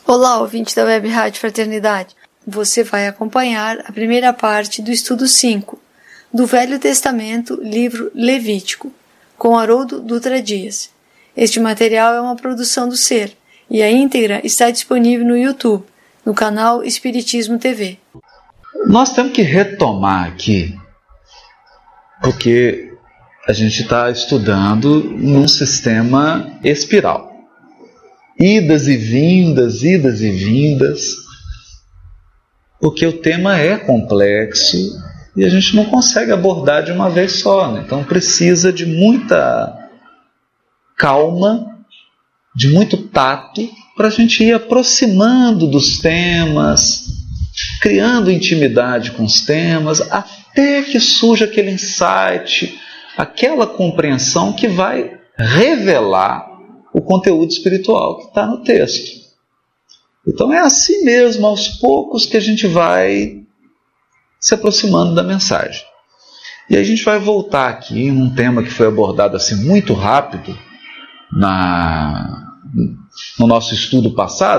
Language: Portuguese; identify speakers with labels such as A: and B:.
A: Olá, ouvinte da Web Rádio Fraternidade. Você vai acompanhar a primeira parte do estudo 5 do Velho Testamento, livro Levítico, com Haroldo Dutra Dias. Este material é uma produção do Ser e a íntegra está disponível no YouTube, no canal Espiritismo TV.
B: Nós temos que retomar aqui, porque a gente está estudando num sistema espiral. Idas e vindas, porque o tema é complexo e a gente não consegue abordar de uma vez só, né? Então precisa de muita calma, de muito tato, para a gente ir aproximando dos temas, criando intimidade com os temas, até que surja aquele insight, aquela compreensão que vai revelar o conteúdo espiritual que está no texto. Então é assim mesmo, aos poucos, que a gente vai se aproximando da mensagem. E aí a gente vai voltar aqui num tema que foi abordado assim muito rápido no nosso estudo passado,